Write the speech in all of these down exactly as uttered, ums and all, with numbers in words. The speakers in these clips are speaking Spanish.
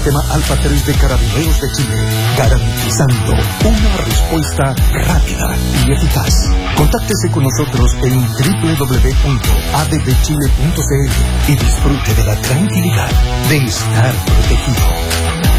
Sistema Alfa tres de Carabineros de Chile, garantizando una respuesta rápida y eficaz. Contáctese con nosotros en doble u doble u doble u punto a d b chile punto c l y disfrute de la tranquilidad de estar protegido.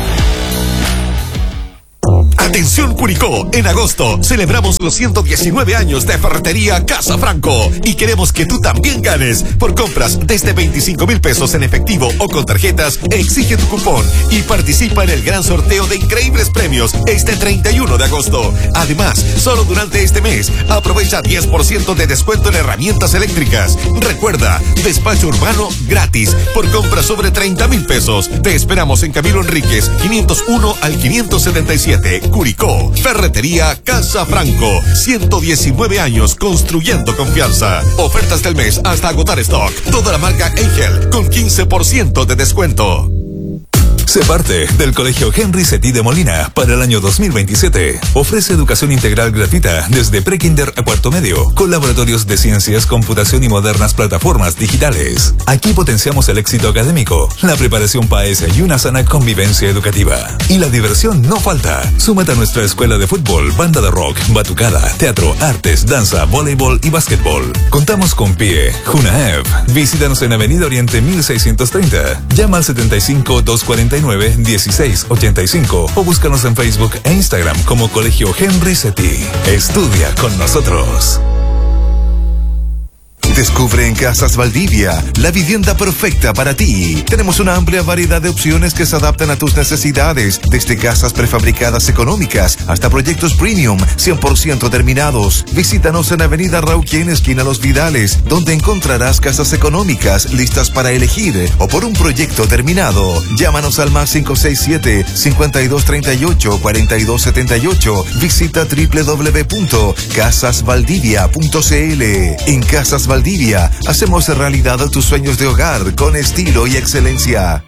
Atención Curicó, en agosto celebramos los ciento diecinueve años de Ferretería Casa Franco y queremos que tú también ganes. Por compras desde veinticinco mil pesos en efectivo o con tarjetas, exige tu cupón y participa en el gran sorteo de increíbles premios este treinta y uno de agosto. Además, solo durante este mes, aprovecha diez por ciento de descuento en herramientas eléctricas. Recuerda, despacho urbano gratis por compras sobre treinta mil pesos. Te esperamos en Camilo Enríquez, quinientos uno al quinientos setenta y siete. Curicó, Ferretería Casa Franco, ciento diecinueve años construyendo confianza. Ofertas del mes hasta agotar stock. Toda la marca Angel con quince por ciento de descuento. Sé parte del Colegio Henry Setí de Molina para el año dos mil veintisiete. Ofrece educación integral gratuita desde prekinder a cuarto medio, con laboratorios de ciencias, computación y modernas plataformas digitales. Aquí potenciamos el éxito académico, la preparación P A E S y una sana convivencia educativa. Y la diversión no falta. Súmate a nuestra escuela de fútbol, banda de rock, batucada, teatro, artes, danza, voleibol y básquetbol. Contamos con P I E, Junaev. Visítanos en Avenida Oriente mil seiscientos treinta. Llama al setenta y cinco, doscientos cuarenta y nueve, dieciséis ochenta y cinco o búscanos en Facebook e Instagram como Colegio Henry Setí. Estudia con nosotros. Descubre en Casas Valdivia la vivienda perfecta para ti. Tenemos una amplia variedad de opciones que se adaptan a tus necesidades, desde casas prefabricadas económicas hasta proyectos premium cien por ciento terminados. Visítanos en Avenida Rauquén, esquina Los Vidales, donde encontrarás casas económicas listas para elegir o por un proyecto terminado. Llámanos al más cinco seis siete, cincuenta y dos treinta y ocho, cuarenta y dos setenta y ocho. Visita doble u doble u doble u punto casas valdivia punto c l. En Casas Valdivia hacemos realidad tus sueños de hogar con estilo y excelencia.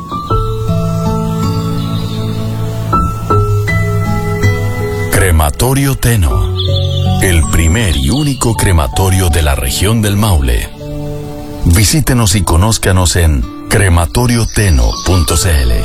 Crematorio Teno, el primer y único crematorio de la región del Maule. Visítenos y conózcanos en crematorio teno punto c l.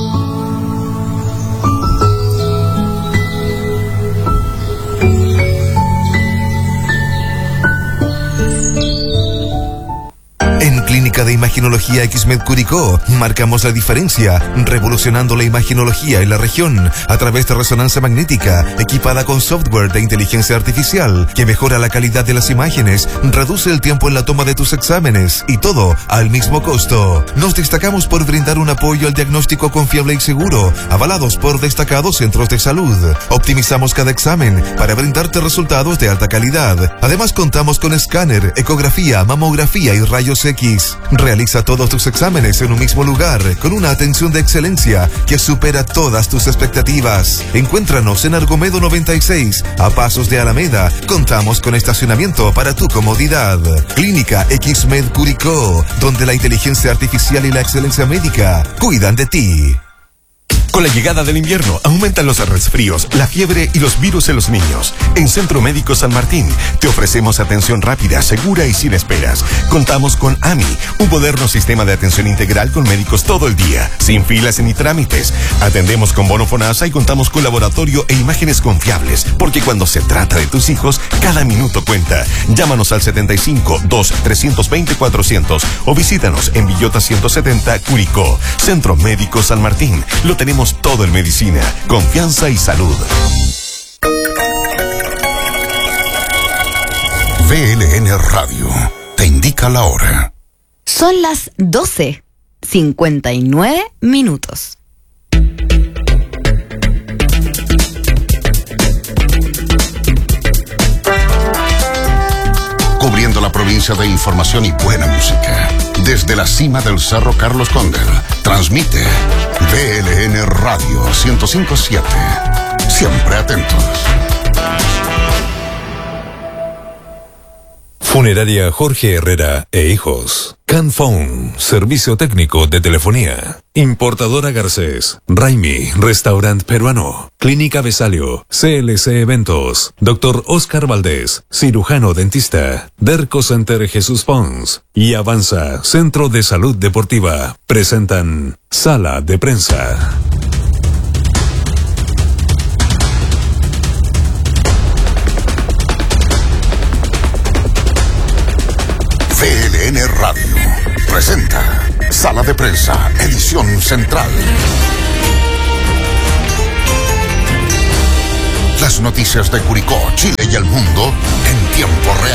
En Clínica de Imaginología Xmed Curicó marcamos la diferencia, revolucionando la imaginología en la región a través de resonancia magnética equipada con software de inteligencia artificial que mejora la calidad de las imágenes, reduce el tiempo en la toma de tus exámenes y todo al mismo costo. Nos destacamos por brindar un apoyo al diagnóstico confiable y seguro, avalados por destacados centros de salud. Optimizamos cada examen para brindarte resultados de alta calidad. Además contamos con escáner, ecografía, mamografía y rayos X. Realiza todos tus exámenes en un mismo lugar, con una atención de excelencia que supera todas tus expectativas. Encuéntranos en Argomedo noventa y seis, a pasos de Alameda. Contamos con estacionamiento para tu comodidad. Clínica Xmed Curicó, donde la inteligencia artificial y la excelencia médica cuidan de ti. Con la llegada del invierno, aumentan los resfríos, la fiebre y los virus en los niños. En Centro Médico San Martín, te ofrecemos atención rápida, segura y sin esperas. Contamos con A M I, un moderno sistema de atención integral con médicos todo el día, sin filas ni trámites. Atendemos con bono FONASA y contamos con laboratorio e imágenes confiables, porque cuando se trata de tus hijos, cada minuto cuenta. Llámanos al setenta y cinco, dos, trescientos veinte, cuatrocientos o visítanos en Villota ciento setenta, Curicó. Centro Médico San Martín, lo tenemos todo en medicina, confianza y salud. V L N Radio te indica la hora. Son las doce, cincuenta y nueve minutos. Cubriendo la provincia de información y buena música. Desde la cima del Cerro Carlos Cóndel, transmite V L N Radio ciento cinco punto siete. Siempre atentos. Funeraria Jorge Herrera e Hijos. Canphone, servicio técnico de telefonía. Importadora Garcés. Raimi, restaurante peruano. Clínica Besalio. C L C Eventos. Doctor Oscar Valdés, cirujano dentista. Derco Center Jesús Pons. Y Avanza, Centro de Salud Deportiva. Presentan Sala de Prensa. V L N Radio presenta Sala de Prensa, edición central. Las noticias de Curicó, Chile y el mundo en tiempo real.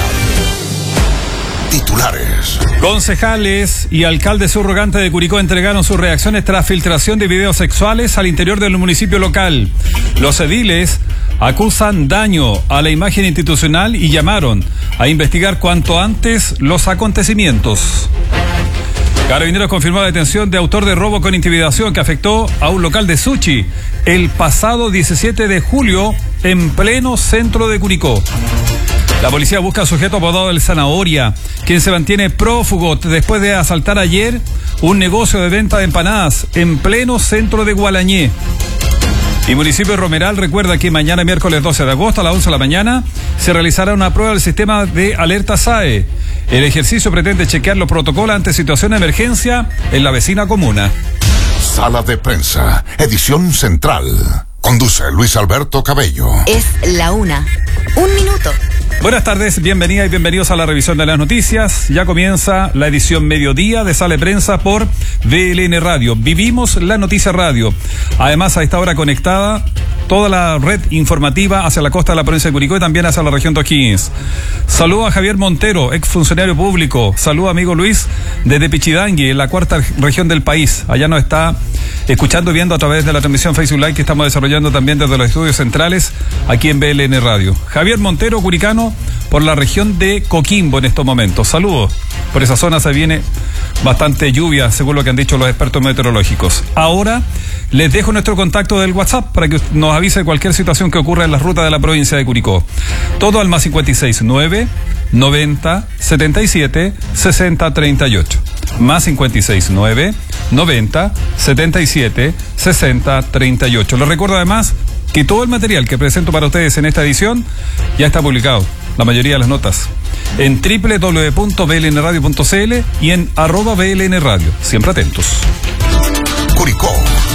Titulares. Concejales y alcaldes subrogantes de Curicó entregaron sus reacciones tras filtración de videos sexuales al interior del municipio local. Los ediles acusan daño a la imagen institucional y llamaron a investigar cuanto antes los acontecimientos. Carabineros confirmó la detención de autor de robo con intimidación que afectó a un local de sushi el pasado diecisiete de julio en pleno centro de Curicó. La policía busca al sujeto apodado El Zanahoria, quien se mantiene prófugo después de asaltar ayer un negocio de venta de empanadas en pleno centro de Gualañé. Y municipio de Romeral recuerda que mañana, miércoles doce de agosto, a las once de la mañana, se realizará una prueba del sistema de alerta S A E. El ejercicio pretende chequear los protocolos ante situación de emergencia en la vecina comuna. Sala de Prensa, edición central. Conduce Luis Alberto Cabello. Es la una. Un minuto. Buenas tardes, bienvenidas y bienvenidos a la revisión de las noticias. Ya comienza la edición mediodía de Sala de Prensa por V L N Radio. Vivimos la noticia radio. Además, a esta hora conectada toda la red informativa hacia la costa de la provincia de Curicó y también hacia la región de O'Higgins. Saludo a Javier Montero, exfuncionario público. Saludo a amigo Luis desde Pichidangui, en la cuarta región del país. Allá nos está escuchando y viendo a través de la transmisión Facebook Live que estamos desarrollando también desde los estudios centrales aquí en V L N Radio. Javier Montero, curicano, por la región de Coquimbo en estos momentos. Saludos. Por esa zona se viene bastante lluvia, según lo que han dicho los expertos meteorológicos. Ahora les dejo nuestro contacto del WhatsApp para que nos avise cualquier situación que ocurra en las rutas de la provincia de Curicó. Todo al más cincuenta y seis nueve, noventa, setenta y siete, sesenta, treinta y ocho. Más cincuenta y seis nueve, noventa, setenta y siete, sesenta, treinta y ocho. Les recuerdo además que todo el material que presento para ustedes en esta edición ya está publicado, la mayoría de las notas, en doble u doble u doble u punto v l n radio punto c l y en arroba V L N Radio. Siempre atentos. Curicó.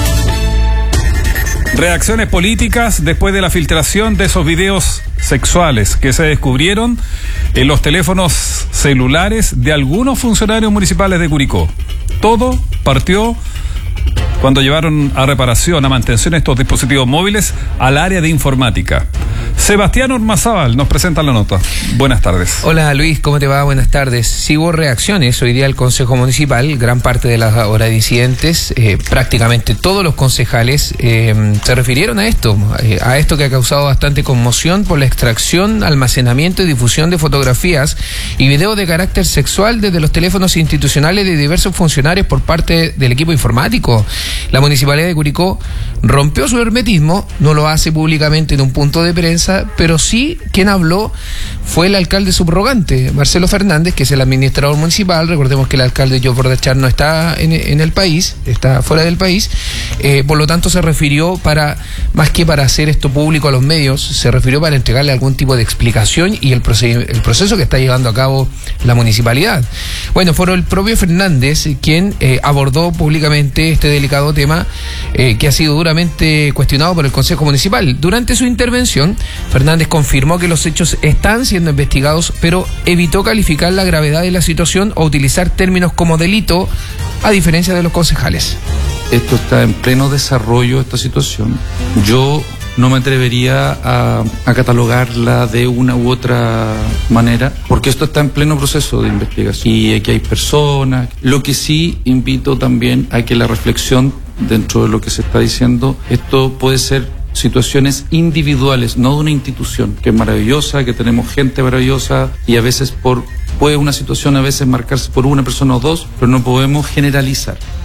Reacciones políticas después de la filtración de esos videos sexuales que se descubrieron en los teléfonos celulares de algunos funcionarios municipales de Curicó. Todo partió cuando llevaron a reparación, a mantención estos dispositivos móviles al área de informática. Sebastián Ormazábal nos presenta la nota. Buenas tardes. Hola Luis, ¿cómo te va? Buenas tardes. Sí hubo reacciones hoy día al Consejo Municipal, gran parte de las horas disidentes, eh, prácticamente todos los concejales eh, se refirieron a esto, eh, a esto que ha causado bastante conmoción por la extracción, almacenamiento y difusión de fotografías y videos de carácter sexual desde los teléfonos institucionales de diversos funcionarios por parte del equipo informático. La Municipalidad de Curicó rompió su hermetismo, no lo hace públicamente en un punto de prensa, pero sí quien habló fue el alcalde subrogante, Marcelo Fernández, que es el administrador municipal. Recordemos que el alcalde Joe Bordachar no está en, en el país, está fuera del país, eh, por lo tanto se refirió para, más que para hacer esto público a los medios, se refirió para entregarle algún tipo de explicación y el, proced- el proceso que está llevando a cabo la municipalidad. Bueno, fue el propio Fernández quien eh, abordó públicamente este delicado tema eh, que ha sido duramente cuestionado por el Consejo Municipal. Durante su intervención, Fernández confirmó que los hechos están siendo investigados, pero evitó calificar la gravedad de la situación o utilizar términos como delito, a diferencia de los concejales. Esto está en pleno desarrollo, esta situación. Yo no me atrevería a, a catalogarla de una u otra manera, porque esto está en pleno proceso de investigación y aquí hay personas. Lo que sí invito también a que la reflexión dentro de lo que se está diciendo, esto puede ser situaciones individuales, no de una institución que es maravillosa, que tenemos gente maravillosa y a veces por puede una situación a veces marcarse por una persona o dos, pero no podemos generalizar.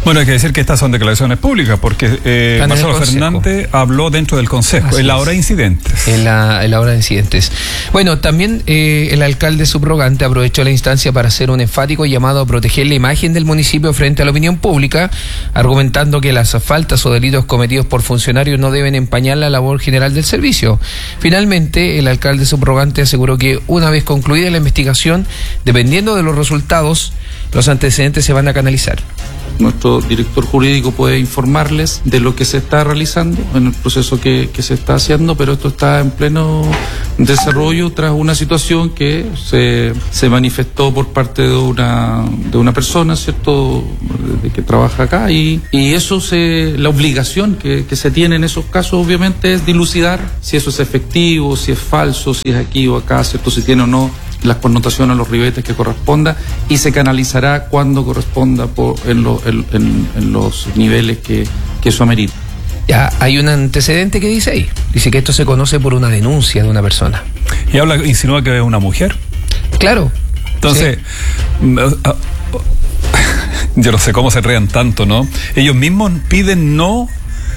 Bueno, hay que decir que estas son declaraciones públicas, porque eh, Marcelo Fernández habló dentro del Consejo, Así en la hora de incidentes. En la, en la hora de incidentes. Bueno, también eh, el alcalde subrogante aprovechó la instancia para hacer un enfático llamado a proteger la imagen del municipio frente a la opinión pública, argumentando que las faltas o delitos cometidos por funcionarios no deben empañar la labor general del servicio. Finalmente, el alcalde subrogante aseguró que una vez concluida la investigación, dependiendo de los resultados, los antecedentes se van a canalizar. Nuestro director jurídico puede informarles de lo que se está realizando en el proceso que, que se está haciendo, pero esto está en pleno desarrollo tras una situación que se, se manifestó por parte de una, de una persona, ¿cierto?, de que trabaja acá, y, y eso se, la obligación que, que se tiene en esos casos obviamente es dilucidar si eso es efectivo, si es falso, si es aquí o acá, ¿cierto?, si tiene o no las connotaciones, los ribetes que corresponda, y se canalizará cuando corresponda por, en, lo, en, en, en los niveles que, que eso amerita. Ya, hay un antecedente que dice ahí, dice que esto se conoce por una denuncia de una persona. Y habla, insinúa que es una mujer. Claro. Entonces, sí. Yo no sé cómo se rean tanto, ¿no? Ellos mismos piden no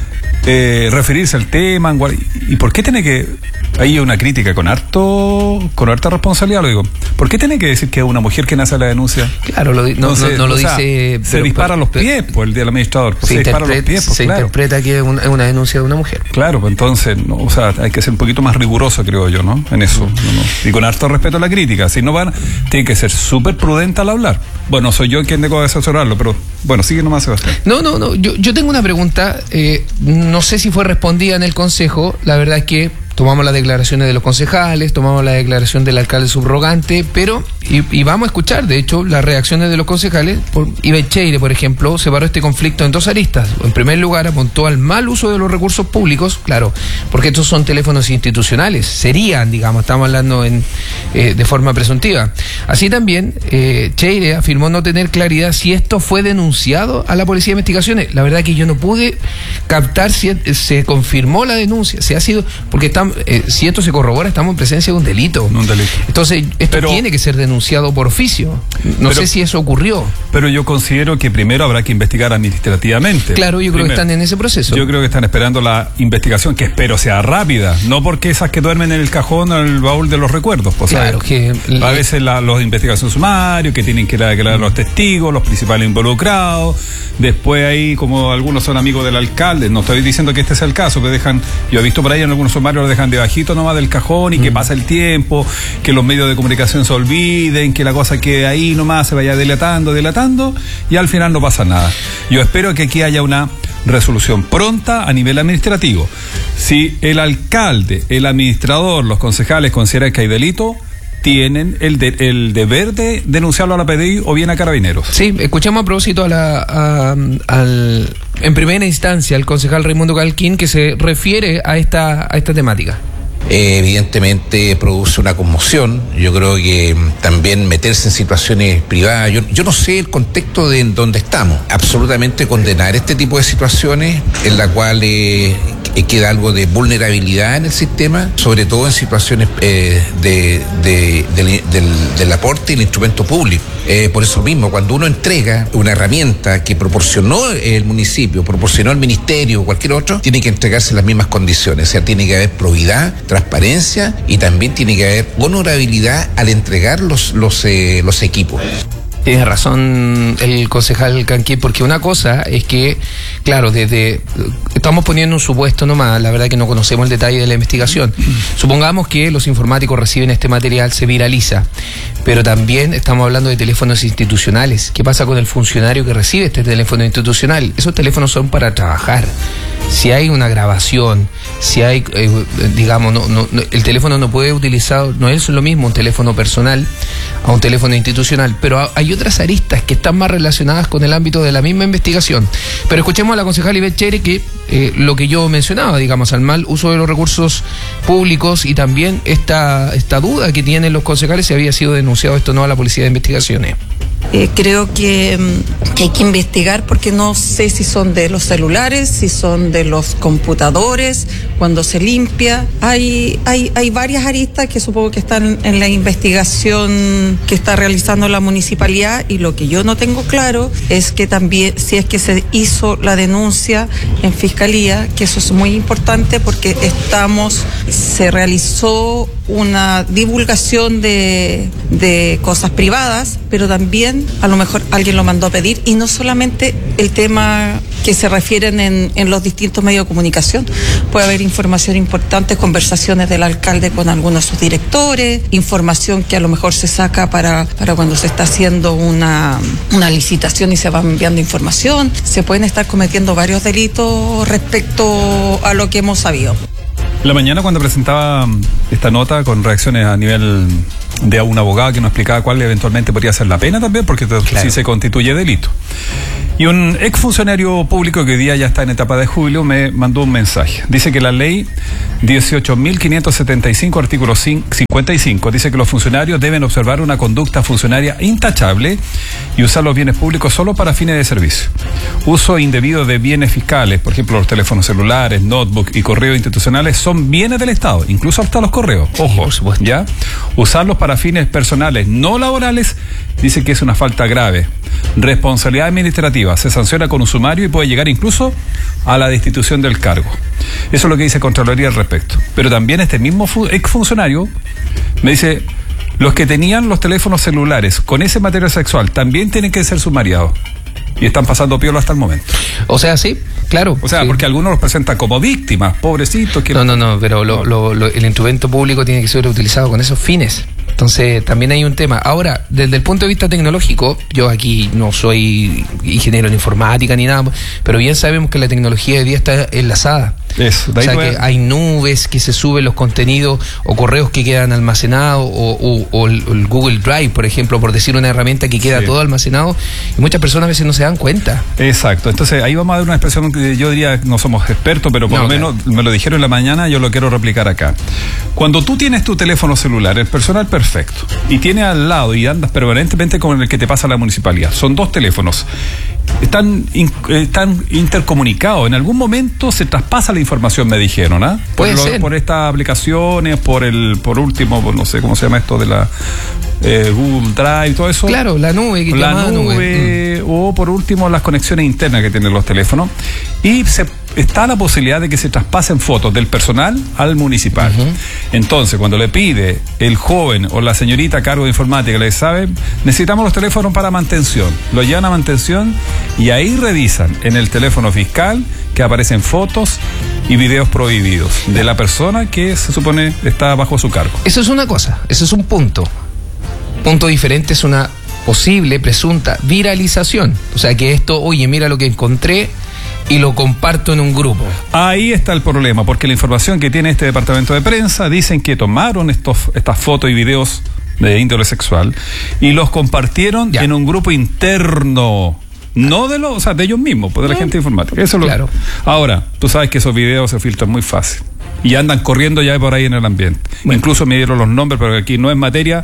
eh, referirse al tema. ¿Y por qué tiene que...? Ahí hay una crítica con harto con harta responsabilidad, lo digo. ¿Por qué tiene que decir que es una mujer quien hace la denuncia? Claro, lo, no, Entonces, no, no lo dice... Sea, se pero, dispara pero, los pies, pues, el día del administrador. Pues, se, se dispara los pies, pues, se claro. interpreta que es una, una denuncia de una mujer. Claro, pues entonces, no, o sea, hay que ser un poquito más riguroso, creo yo, ¿no? En eso. No, no. Y con harto respeto a la crítica. Si no van, tienen que ser súper prudentes al hablar. Bueno, soy yo quien tengo que asesorarlo, pero bueno, sigue nomás, Sebastián. No, no, no. Yo, yo tengo una pregunta. Eh, no sé si fue respondida en el Consejo. La verdad es que tomamos las declaraciones de los concejales, tomamos la declaración del alcalde subrogante, pero, y, y vamos a escuchar, de hecho, las reacciones de los concejales. Por, Ibecheire, por ejemplo, separó este conflicto en dos aristas. En primer lugar, apuntó al mal uso de los recursos públicos, claro, porque estos son teléfonos institucionales, serían, digamos, estamos hablando en, eh, de forma presuntiva. Así también, eh, Cheire afirmó no tener claridad si esto fue denunciado a la Policía de Investigaciones. La verdad que yo no pude captar si se confirmó la denuncia, si ha sido, porque estamos Eh, si esto se corrobora, estamos en presencia de un delito. Un delito. Entonces, esto pero, tiene que ser denunciado por oficio. No pero, sé si eso ocurrió. Pero yo considero que primero habrá que investigar administrativamente. Claro, yo creo primero, que están en ese proceso. Yo creo que están esperando la investigación, que espero sea rápida. No porque esas que duermen en el cajón o en el baúl de los recuerdos. Pues, claro, que... A veces la, los investigaciones sumarios, que tienen que declarar los testigos, los principales involucrados. Después ahí, como algunos son amigos del alcalde, no estoy diciendo que este sea el caso, que dejan, yo he visto por ahí en algunos sumarios, lo dejan debajito nomás del cajón y mm. que pasa el tiempo, que los medios de comunicación se olviden, que la cosa quede ahí nomás, se vaya dilatando, dilatando, y al final no pasa nada. Yo espero que aquí haya una resolución pronta a nivel administrativo. Si el alcalde, el administrador, los concejales consideran que hay delito, tienen el, de, el deber de denunciarlo a la P D I o bien a Carabineros. Sí, escuchamos a propósito a la, a, al, en primera instancia al concejal Raimundo Calquín, que se refiere a esta, a esta temática. Eh, evidentemente produce una conmoción. Yo creo que también meterse en situaciones privadas, yo, yo no sé el contexto de en donde estamos. Absolutamente condenar este tipo de situaciones en la cual eh, queda algo de vulnerabilidad en el sistema, sobre todo en situaciones eh, de, de, de, de, del, del aporte y el instrumento público. Eh, por eso mismo, cuando uno entrega una herramienta que proporcionó el municipio, proporcionó el ministerio o cualquier otro, tiene que entregarse en las mismas condiciones. O sea, tiene que haber probidad, transparencia, y también tiene que haber honorabilidad al entregar los, los, eh, los equipos. Tiene razón el concejal Canquí, porque una cosa es que, claro, desde estamos poniendo un supuesto nomás, la verdad que no conocemos el detalle de la investigación. Supongamos que los informáticos reciben este material, se viraliza, pero también estamos hablando de teléfonos institucionales. ¿Qué pasa con el funcionario que recibe este teléfono institucional? Esos teléfonos son para trabajar. Si hay una grabación, si hay, eh, digamos, no, no, el teléfono no puede utilizar, no es lo mismo un teléfono personal a un teléfono institucional, pero hay otras aristas que están más relacionadas con el ámbito de la misma investigación. Pero escuchemos a la concejal Ibecheire que eh, lo que yo mencionaba, digamos, al mal uso de los recursos públicos, y también esta, esta duda que tienen los concejales si había sido denunciado esto no a la Policía de Investigaciones. Eh, creo que, que hay que investigar, porque no sé si son de los celulares, si son de los computadores cuando se limpia. Hay, hay, hay varias aristas que supongo que están en la investigación que está realizando la municipalidad, y lo que yo no tengo claro es que también si es que se hizo la denuncia en fiscalía, que eso es muy importante porque estamos, se realizó una divulgación de, de cosas privadas, pero también a lo mejor alguien lo mandó a pedir, y no solamente el tema que se refieren en, en los distintos medios de comunicación. Puede haber información importante, conversaciones del alcalde con algunos de sus directores, información que a lo mejor se saca para, para cuando se está haciendo una, una licitación y se va enviando información. Se pueden estar cometiendo varios delitos respecto a lo que hemos sabido. La mañana, cuando presentaba esta nota con reacciones a nivel de un abogado que nos explicaba cuál eventualmente podría ser la pena también, porque claro, sí se constituye delito. Y un exfuncionario público que hoy día ya está en etapa de júbilo me mandó un mensaje. Dice que la ley dieciocho mil quinientos setenta y cinco, artículo cincuenta y cinco, dice que los funcionarios deben observar una conducta funcionaria intachable y usar los bienes públicos solo para fines de servicio. Uso indebido de bienes fiscales, por ejemplo, los teléfonos celulares, notebook y correos institucionales son bienes del Estado, incluso hasta los correos. Ojo, ¿ya? Usarlos para fines personales, no laborales, dice que es una falta grave. Responsabilidad administrativa, se sanciona con un sumario y puede llegar incluso a la destitución del cargo. Eso es lo que dice Contraloría al respecto. Pero también este mismo exfuncionario me dice, los que tenían los teléfonos celulares con ese material sexual también tienen que ser sumariados. Y están pasando piola hasta el momento. O sea, sí, claro. O sea, sí. Porque algunos los presentan como víctimas, pobrecitos. Que no, no, no, pero lo, lo, lo, el instrumento público tiene que ser utilizado con esos fines. Entonces, también hay un tema. Ahora, desde el punto de vista tecnológico, yo aquí no soy ingeniero en informática ni nada, pero bien sabemos que la tecnología hoy día está enlazada. Eso, de ahí o sea, puede... que hay nubes que se suben los contenidos o correos que quedan almacenados o, o, o el, el Google Drive, por ejemplo, por decir una herramienta que queda sí. todo almacenado, y muchas personas a veces no se dan cuenta. Exacto. Entonces, ahí vamos a dar una expresión que yo diría, no somos expertos, pero por no, lo menos claro. me lo dijeron en la mañana, yo lo quiero replicar acá. Cuando tú tienes tu teléfono celular, el personal perfecto, y tienes al lado y andas permanentemente con el que te pasa la municipalidad, son dos teléfonos, están, in, están intercomunicados, en algún momento se traspasa la información, me dijeron, ¿ah? ¿eh? Puede por, ser. Por estas aplicaciones, por el, por último, por no sé cómo se llama esto de la eh, Google Drive, todo eso. Claro, la nube. Que la nube, nube. Mm. O por último las conexiones internas que tienen los teléfonos. Y se está la posibilidad de que se traspasen fotos del personal al municipal. Uh-huh. Entonces, cuando le pide el joven o la señorita a cargo de informática, le sabe, necesitamos los teléfonos para mantención. Lo llevan a mantención y ahí revisan en el teléfono fiscal que aparecen fotos y videos prohibidos de la persona que se supone está bajo su cargo. Eso es una cosa, eso es un punto. Punto diferente es una posible, presunta viralización. O sea, que esto, oye, mira lo que encontré y lo comparto en un grupo. Ahí está el problema, porque la información que tiene este departamento de prensa dicen que tomaron estos, estas fotos y videos de índole sexual y los compartieron ya. en un grupo interno. No de los, o sea, de ellos mismos, pues de la gente informática. Eso claro. lo, ahora, tú sabes que esos videos se filtran muy fácil y andan corriendo ya por ahí en el ambiente. Bueno. Incluso me dieron los nombres, pero aquí no es materia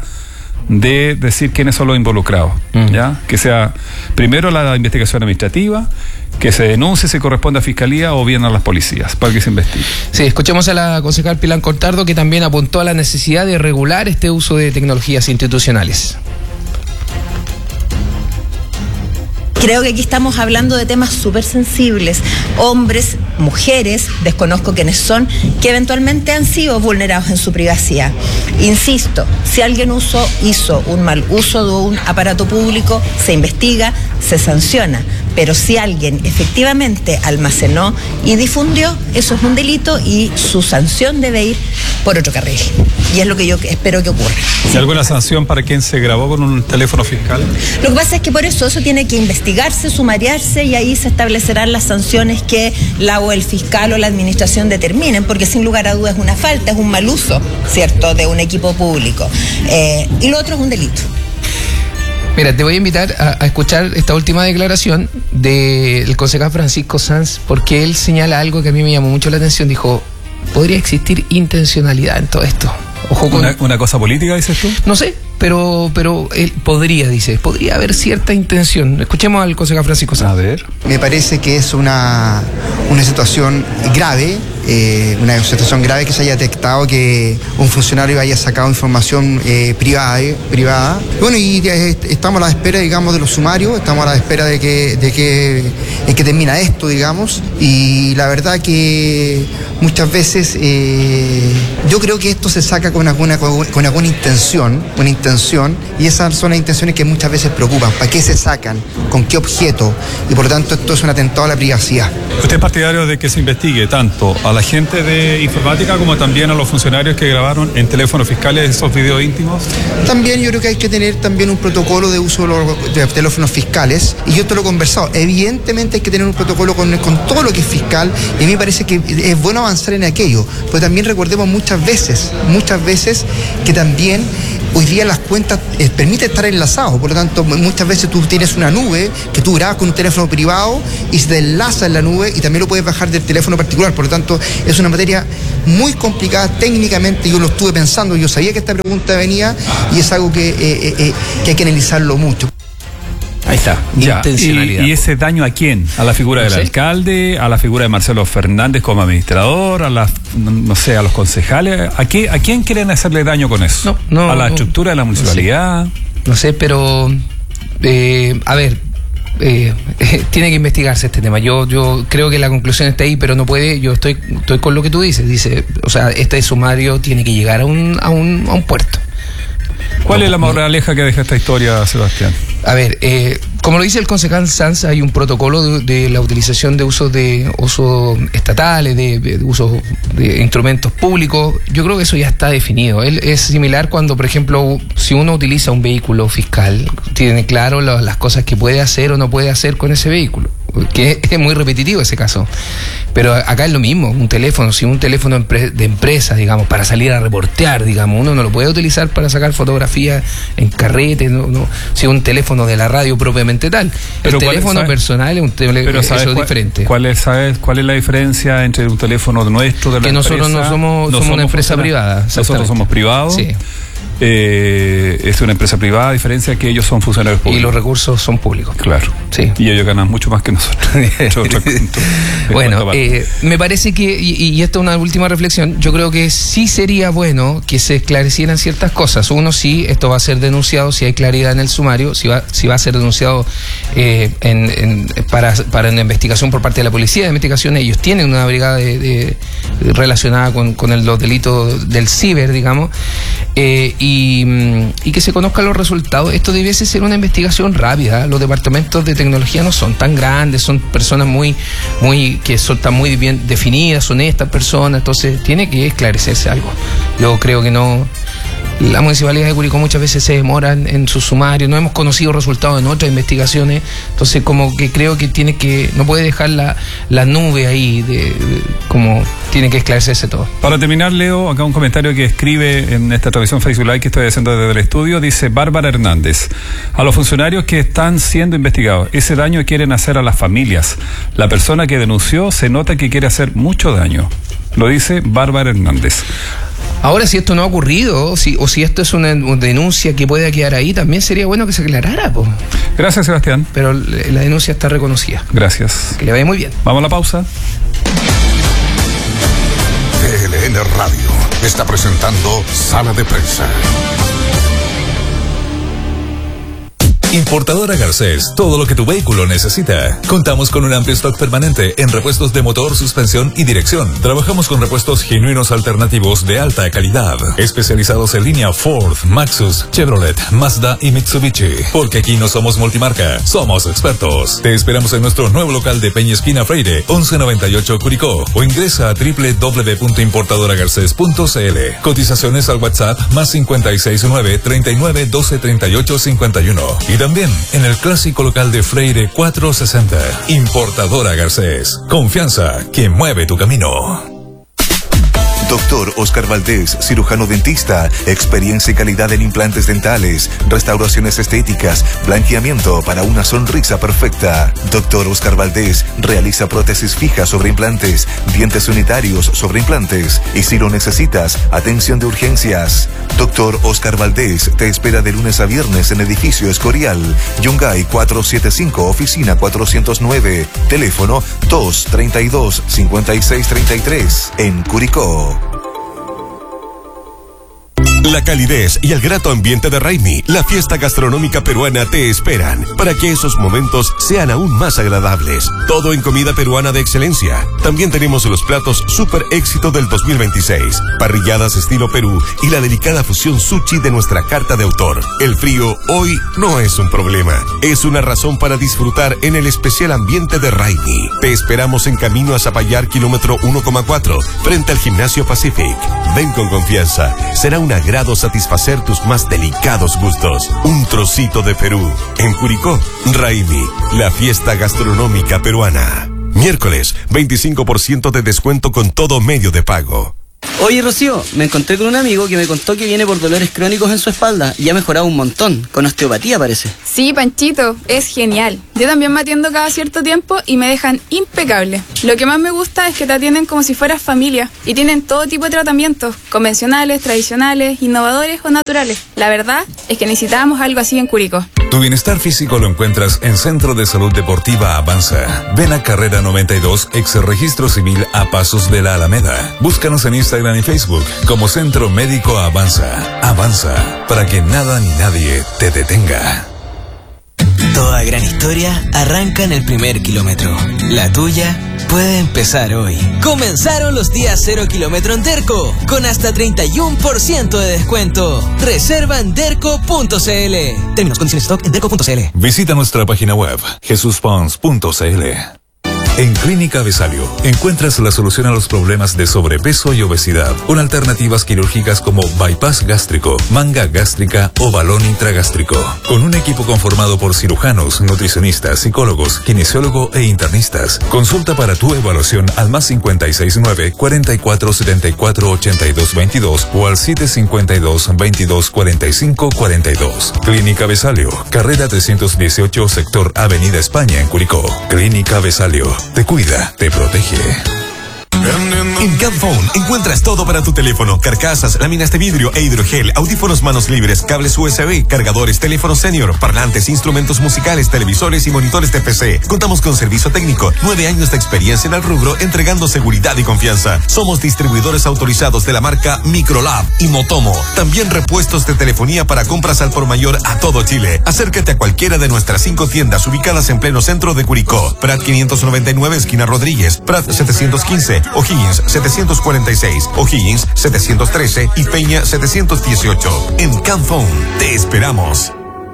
de decir quiénes son los involucrados, mm. ¿ya? Que sea primero la investigación administrativa, que se denuncie si corresponde a Fiscalía o bien a las policías, para que se investigue. Sí, escuchemos a la concejal Pilar Cortardo, que también apuntó a la necesidad de regular este uso de tecnologías institucionales. Creo que aquí estamos hablando de temas súper sensibles, hombres, mujeres, desconozco quiénes son, que eventualmente han sido vulnerados en su privacidad. Insisto, si alguien usó, hizo un mal uso de un aparato público, se investiga, se sanciona, pero si alguien efectivamente almacenó y difundió, eso es un delito y su sanción debe ir por otro carril. Y es lo que yo espero que ocurra. ¿Hay ¿Sí? alguna sanción para quien se grabó con un teléfono fiscal? Lo que pasa es que por eso eso tiene que investigarse, sumariarse y ahí se establecerán las sanciones que la o el fiscal o la administración determinen, porque sin lugar a dudas es una falta, es un mal uso, ¿cierto?, de un equipo público. Eh, y lo otro es un delito. Mira, te voy a invitar a, a escuchar esta última declaración del concejal Francisco Sanz, porque él señala algo que a mí me llamó mucho la atención. Dijo, podría existir intencionalidad en todo esto. Ojo con... ¿Una, una cosa política, dices tú? No sé, pero pero él podría, dice, podría haber cierta intención. Escuchemos al concejal Francisco Sanz. A ver. Me parece que es una, una situación grave eh, una situación grave que se haya detectado que un funcionario haya sacado información eh, privada, eh, privada. Bueno, y eh, estamos a la espera, digamos, de los sumarios, estamos a la espera de que, de que, de que termina esto, digamos, y la verdad que muchas veces eh, yo creo que esto se saca con alguna, con, con alguna intención, una intención, y esas son las intenciones que muchas veces preocupan. ¿Para qué se sacan? ¿Con qué objeto? Y por lo tanto esto es un atentado a la privacidad. ¿Usted es partidario de que se investigue tanto a la gente de informática como también a los funcionarios que grabaron en teléfonos fiscales esos videos íntimos? También yo creo que hay que tener también un protocolo de uso de, los, de teléfonos fiscales, y yo esto lo he conversado. Evidentemente hay que tener un protocolo con, con todo lo que es fiscal, y a mí me parece que es bueno avanzar en aquello, pero también recordemos muchas veces, muchas veces que también hoy día las cuentas eh, permiten estar enlazados, por lo tanto muchas veces tú tienes una nube que tú grabas con un teléfono privado y se te enlaza en la nube y también lo puedes bajar del teléfono particular, por lo tanto es una materia muy complicada técnicamente. Yo lo estuve pensando, yo sabía que esta pregunta venía y es algo que, eh, eh, eh, que hay que analizarlo mucho. Ahí está, ya, intencionalidad. Y, ¿Y ese daño a quién? ¿A la figura del no sé. alcalde? ¿A la figura de Marcelo Fernández como administrador? ¿A la, no sé, a los concejales? ¿A, qué, ¿A quién quieren hacerle daño con eso? No, no, ¿A la no, estructura de la municipalidad? No sé, no sé pero eh, a ver, eh, eh, tiene que investigarse este tema. Yo yo creo que la conclusión está ahí, pero no puede. Yo estoy estoy con lo que tú dices. Dice, o sea, este sumario tiene que llegar a un a un, a un puerto. ¿Cuál no, es la moraleja que deja esta historia, Sebastián? A ver, eh, como lo dice el concejal Sanz, hay un protocolo de, de la utilización de usos de usos estatales, de, de usos de instrumentos públicos. Yo creo que eso ya está definido. Él, es similar cuando, por ejemplo, si uno utiliza un vehículo fiscal, tiene claro lo, las cosas que puede hacer o no puede hacer con ese vehículo, que es muy repetitivo ese caso. Pero acá es lo mismo, un teléfono, si un teléfono de empresa, digamos, para salir a reportear, digamos, uno no lo puede utilizar para sacar fotografías en carrete, no, no, si un teléfono de la radio propiamente tal. Pero el teléfono es, personal es un teléfono, eso es cuál, diferente. ¿Cuál es, sabes, cuál es la diferencia entre un teléfono nuestro de la que empresa? nosotros no somos, no somos una empresa privada. Nosotros somos privados. Sí. Eh, es una empresa privada, a diferencia que ellos son funcionarios públicos. Y los recursos son públicos. Claro. Sí. Y ellos ganan mucho más que nosotros. Bueno, eh, me parece que, y, y esta es una última reflexión, yo creo que sí sería bueno que se esclarecieran ciertas cosas. Uno, sí, esto va a ser denunciado, si hay claridad en el sumario, si va, si va a ser denunciado eh, en, en, para, para una investigación por parte de la policía de investigación. Ellos tienen una brigada de, de, relacionada con, con el, los delitos del ciber, digamos, eh, y, y que se conozcan los resultados. Esto debiese ser una investigación rápida. Los departamentos de tecnología no son tan grandes, son personas muy, muy que son tan muy bien definidas, son estas personas, entonces tiene que esclarecerse algo. Yo creo que no. La municipalidad de Curicó muchas veces se demora en, en sus sumarios, no hemos conocido resultados en otras investigaciones, entonces como que creo que tiene que, no puede dejar la, la nube ahí, de, de, como tiene que esclarecerse todo. Para terminar, leo acá un comentario que escribe en esta transmisión Facebook Live que estoy haciendo desde el estudio, dice Bárbara Hernández: a los funcionarios que están siendo investigados, ese daño quieren hacer a las familias. La persona que denunció se nota que quiere hacer mucho daño. Lo dice Bárbara Hernández. Ahora, si esto no ha ocurrido, o si, o si esto es una denuncia que puede quedar ahí, también sería bueno que se aclarara, po. Gracias, Sebastián. Pero la denuncia está reconocida. Gracias. Que le vaya muy bien. Vamos a la pausa. T L N Radio está presentando Sala de Prensa. Importadora Garcés, todo lo que tu vehículo necesita. Contamos con un amplio stock permanente en repuestos de motor, suspensión y dirección. Trabajamos con repuestos genuinos alternativos de alta calidad, especializados en línea Ford, Maxus, Chevrolet, Mazda y Mitsubishi. Porque aquí no somos multimarca, somos expertos. Te esperamos en nuestro nuevo local de Peña Esquina Freire, once noventa y ocho Curicó, o ingresa a doble u doble u doble u punto importadora garcés punto c l. Cotizaciones al WhatsApp más cincuenta y seis nueve, treinta y nueve, doce, treinta y ocho, cincuenta y uno. Y también en el clásico local de Freire cuatrocientos sesenta. Importadora Garcés. Confianza que mueve tu camino. Doctor Oscar Valdés, cirujano dentista, experiencia y calidad en implantes dentales, restauraciones estéticas, blanqueamiento para una sonrisa perfecta. Doctor Oscar Valdés realiza prótesis fijas sobre implantes, dientes unitarios sobre implantes y si lo necesitas, atención de urgencias. Doctor Oscar Valdés te espera de lunes a viernes en edificio Escorial, Yungay cuatrocientos setenta y cinco, oficina cuatrocientos nueve, teléfono dos treinta y dos, cincuenta y seis treinta y tres, en Curicó. La calidez y el grato ambiente de Raimi, la fiesta gastronómica peruana, te esperan para que esos momentos sean aún más agradables. Todo en comida peruana de excelencia. También tenemos los platos super éxito del dos mil veintiséis, parrilladas estilo Perú y la delicada fusión sushi de nuestra carta de autor. El frío hoy no es un problema, es una razón para disfrutar en el especial ambiente de Raimi. Te esperamos en camino a Zapallar, kilómetro uno coma cuatro, frente al Gimnasio Pacific. Ven con confianza, será una agrado satisfacer tus más delicados gustos. Un trocito de Perú. En Curicó, Raimi, la fiesta gastronómica peruana. Miércoles, veinticinco por ciento de descuento con todo medio de pago. Oye, Rocío, me encontré con un amigo que me contó que viene por dolores crónicos en su espalda y ha mejorado un montón, con osteopatía parece. Sí, Panchito, es genial. Yo también me atiendo cada cierto tiempo y me dejan impecable. Lo que más me gusta es que te atienden como si fueras familia y tienen todo tipo de tratamientos, convencionales, tradicionales, innovadores o naturales. La verdad es que necesitábamos algo así en Curicó. Tu bienestar físico lo encuentras en Centro de Salud Deportiva Avanza. Ven a Carrera noventa y dos, ex Registro Civil a Pasos de la Alameda. Búscanos en Instagram y Facebook como Centro Médico Avanza. Avanza, para que nada ni nadie te detenga. Toda gran historia arranca en el primer kilómetro. La tuya puede empezar hoy. Comenzaron los días cero kilómetro en Derco, con hasta treinta y uno por ciento de descuento. Reserva en derco punto c l. Términos, condiciones, stock en derco punto c l. Visita nuestra página web jesus pons punto c l. En Clínica Besalio encuentras la solución a los problemas de sobrepeso y obesidad, con alternativas quirúrgicas como bypass gástrico, manga gástrica o balón intragástrico. Con un equipo conformado por cirujanos, nutricionistas, psicólogos, kinesiólogo e internistas. Consulta para tu evaluación al más cincuenta y seis nueve, cuarenta y cuatro setenta y cuatro ochenta y dos veintidós o al siete cincuenta y dos, veintidós cuarenta y cinco cuarenta y dos. Clínica Besalio, carrera trescientos dieciocho, sector Avenida España en Curicó. Clínica Besalio. Te cuida, te protege. En Camphone encuentras todo para tu teléfono: carcasas, láminas de vidrio e hidrogel, audífonos manos libres, cables U S B, cargadores, teléfonos senior, parlantes, instrumentos musicales, televisores y monitores de P C. Contamos con servicio técnico, nueve años de experiencia en el rubro, entregando seguridad y confianza. Somos distribuidores autorizados de la marca Microlab y Motomo. También repuestos de telefonía para compras al por mayor a todo Chile. Acércate a cualquiera de nuestras cinco tiendas ubicadas en pleno centro de Curicó: Prat quinientos noventa y nueve, esquina Rodríguez; Prat setecientos quince, O'Higgins setecientos cuarenta y seis, O'Higgins setecientos trece y Peña setecientos dieciocho. En Camphone te esperamos.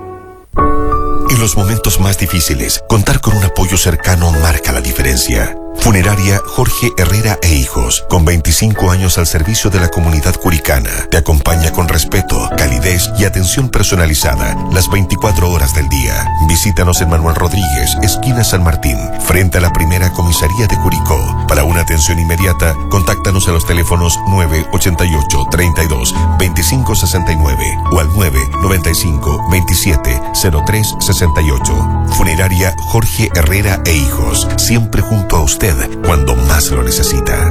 En los momentos más difíciles, contar con un apoyo cercano marca la diferencia. Funeraria Jorge Herrera e Hijos, con veinticinco años al servicio de la comunidad curicana, te acompaña con respeto, calidez y atención personalizada las veinticuatro horas del día. Visítanos en Manuel Rodríguez, esquina San Martín, frente a la primera comisaría de Curicó. Para una atención inmediata, contáctanos a los teléfonos nueve ochenta y ocho, treinta y dos, veinticinco sesenta y nueve o al nueve noventa y cinco, veintisiete, cero tres sesenta y ocho. Funeraria Jorge Herrera e Hijos, siempre junto a usted cuando más lo necesita.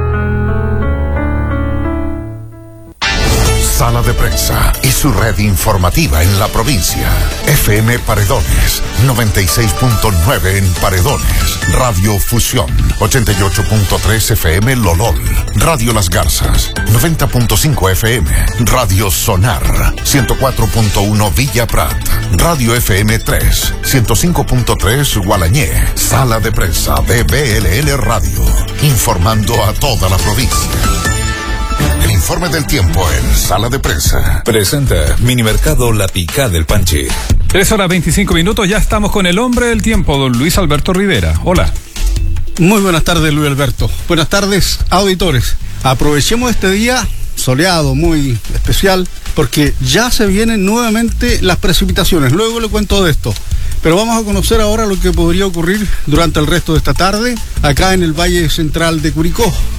Sala de Prensa y su red informativa en la provincia. F M Paredones, noventa y seis punto nueve en Paredones. Radio Fusión, ochenta y ocho punto tres F M Lolol. Radio Las Garzas, noventa punto cinco F M. Radio Sonar, ciento cuatro punto uno Villa Prat. Radio F M tres, ciento cinco punto tres Gualañé. Sala de Prensa de B L N Radio, informando a toda la provincia. El informe del tiempo en Sala de Prensa. Presenta Minimercado La Picá del Panchi. tres horas veinticinco minutos, ya estamos con el hombre del tiempo, don Luis Alberto Rivera. Hola. Muy buenas tardes, Luis Alberto. Buenas tardes, auditores. Aprovechemos este día soleado, muy especial, porque ya se vienen nuevamente las precipitaciones. Luego le cuento de esto. Pero vamos a conocer ahora lo que podría ocurrir durante el resto de esta tarde acá en el Valle Central de Curicó.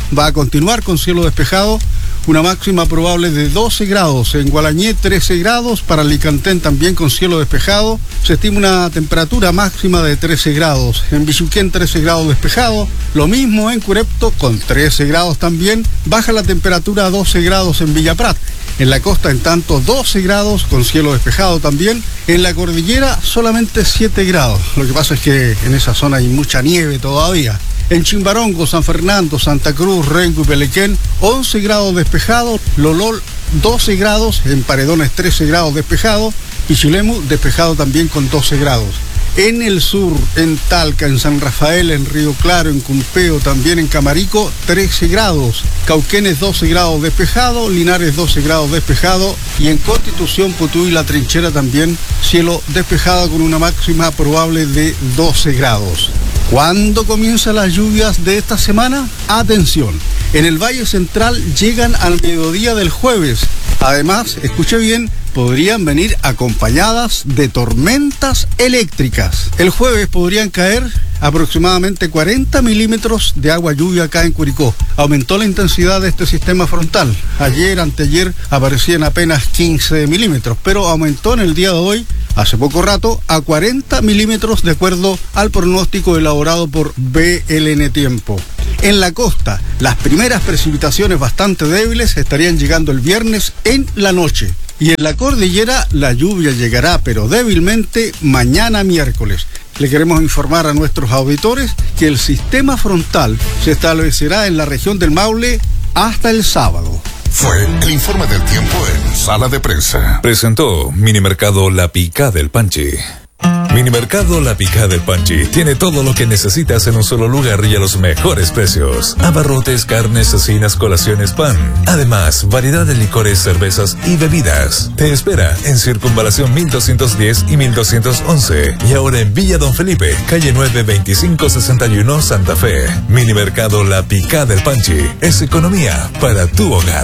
va a continuar con cielo despejado, una máxima probable de doce grados. En Gualañé trece grados, para Alicantén también con cielo despejado. Se estima una temperatura máxima de trece grados. En Bichuquén trece grados despejado. Lo mismo en Curepto con trece grados también. Baja la temperatura a doce grados en Villa Prat. En la costa, en tanto, doce grados con cielo despejado también. En la cordillera solamente siete grados. Lo que pasa es que en esa zona hay mucha nieve todavía. En Chimbarongo, San Fernando, Santa Cruz, Renco y Pelequén, once grados despejado. Lolol, doce grados. En Paredones, trece grados despejado. Y Chilemu, despejado también con doce grados. En el sur, en Talca, en San Rafael, en Río Claro, en Cumpeo, también en Camarico, trece grados. Cauquenes, doce grados despejado. Linares, doce grados despejado. Y en Constitución, Putú y La Trinchera también, cielo despejado con una máxima probable de doce grados. ¿Cuándo comienzan las lluvias de esta semana? Atención, en el Valle Central llegan al mediodía del jueves. Además, escuche bien, podrían venir acompañadas de tormentas eléctricas. El jueves podrían caer aproximadamente cuarenta milímetros de agua lluvia acá en Curicó. Aumentó la intensidad de este sistema frontal. Ayer, anteayer, aparecían apenas quince milímetros, pero aumentó en el día de hoy, hace poco rato, a cuarenta milímetros de acuerdo al pronóstico elaborado por B L N Tiempo. En la costa, las primeras precipitaciones bastante débiles estarían llegando el viernes en la noche. Y en la cordillera la lluvia llegará, pero débilmente, mañana miércoles. Le queremos informar a nuestros auditores que el sistema frontal se establecerá en la región del Maule hasta el sábado. Fue el informe del tiempo en Sala de Prensa. Presentó Minimercado La Pica del Panchi. Minimercado La Pica del Panchi tiene todo lo que necesitas en un solo lugar y a los mejores precios. Abarrotes, carnes, cecinas, colaciones, pan. Además, variedad de licores, cervezas y bebidas. Te espera en Circunvalación mil doscientos diez y mil doscientos once. Y ahora en Villa Don Felipe, calle nueve veinticinco sesenta y uno, Santa Fe. Minimercado La Pica del Panchi. Es economía para tu hogar.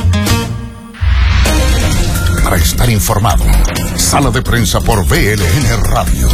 Para estar informado, Sala de Prensa por V L N Radio.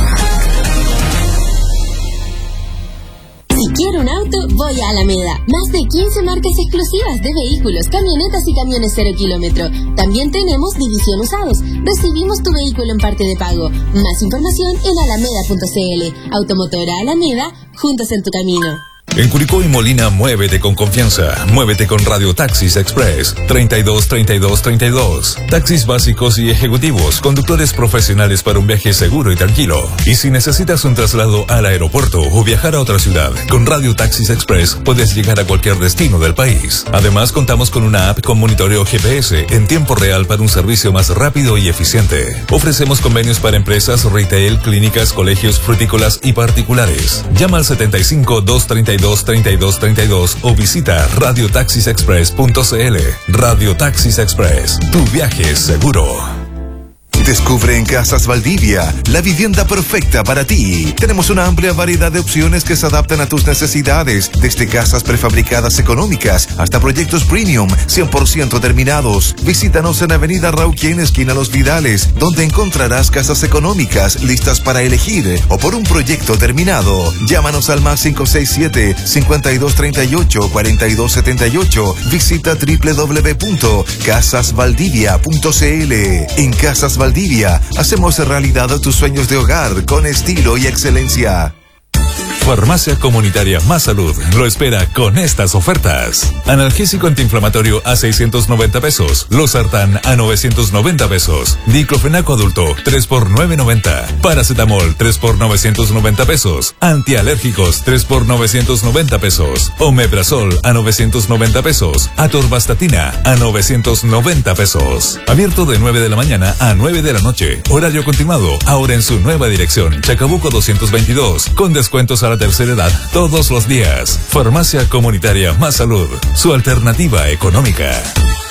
Si quiero un auto, voy a Alameda. Más de quince marcas exclusivas de vehículos, camionetas y camiones cero kilómetro. También tenemos división usados. Recibimos tu vehículo en parte de pago. Más información en alameda punto c l. Automotora Alameda, juntos en tu camino. En Curicó y Molina, muévete con confianza. Muévete con Radio Taxis Express. treinta y dos, treinta y dos, treinta y dos. Taxis básicos y ejecutivos. Conductores profesionales para un viaje seguro y tranquilo. Y si necesitas un traslado al aeropuerto o viajar a otra ciudad, con Radio Taxis Express puedes llegar a cualquier destino del país. Además, contamos con una app con monitoreo G P S en tiempo real para un servicio más rápido y eficiente. Ofrecemos convenios para empresas, retail, clínicas, colegios, frutícolas y particulares. Llama al setenta y cinco, doscientos treinta y dos, treinta y dos, treinta y dos o visita radio taxis express punto c l. Radio Taxis Express, tu viaje es seguro. Descubre en Casas Valdivia la vivienda perfecta para ti. Tenemos una amplia variedad de opciones que se adaptan a tus necesidades, desde casas prefabricadas económicas hasta proyectos premium cien por ciento terminados. Visítanos en Avenida Rauquén, esquina Los Vidales, donde encontrarás casas económicas listas para elegir o por un proyecto terminado. Llámanos al más cinco seis siete, cinco dos tres ocho, cuatro dos siete ocho. Visita doble u doble u doble u punto casas valdivia punto c l. En Casas Valdivia hacemos realidad tus sueños de hogar con estilo y excelencia. Farmacia Comunitaria Más Salud lo espera con estas ofertas. Analgésico antiinflamatorio a seiscientos noventa pesos. Losartán a novecientos noventa pesos. Diclofenaco adulto tres por novecientos noventa. Paracetamol tres por novecientos noventa pesos. Antialérgicos tres por novecientos noventa pesos. Omeprazol a novecientos noventa pesos. Atorvastatina a novecientos noventa pesos. Abierto de nueve de la mañana a nueve de la noche. Horario continuado, ahora en su nueva dirección. Chacabuco doscientos veintidós. Con descuentos a la tercera edad todos los días. Farmacia Comunitaria Más Salud, su alternativa económica.